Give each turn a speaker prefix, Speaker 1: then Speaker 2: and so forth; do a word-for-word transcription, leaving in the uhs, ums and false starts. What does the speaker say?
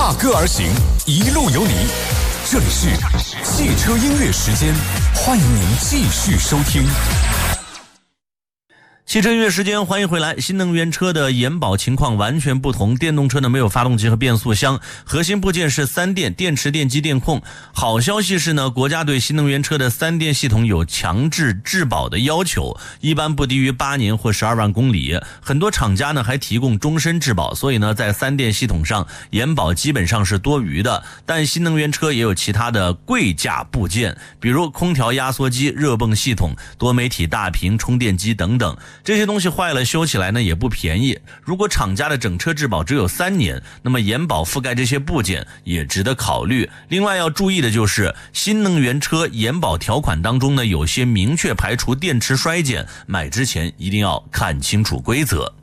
Speaker 1: 踏歌而行，一路有你。这里是汽车音乐时间，欢迎您继续收听。
Speaker 2: 汽车音乐时间，欢迎回来。新能源车的延保情况完全不同，电动车呢没有发动机和变速箱，核心部件是三电：电池、电机、电控。好消息是呢，国家对新能源车的三电系统有强制质保的要求，一般不低于八年或十二万公里。很多厂家呢还提供终身质保，所以呢在三电系统上延保基本上是多余的。但新能源车也有其他的贵价部件，比如空调压缩机、热泵系统、多媒体大屏、充电机等等。这些东西坏了修起来呢也不便宜，如果厂家的整车质保只有三年，那么延保覆盖这些部件也值得考虑。另外要注意的就是新能源车延保条款当中呢有些明确排除电池衰减，买之前一定要看清楚规则。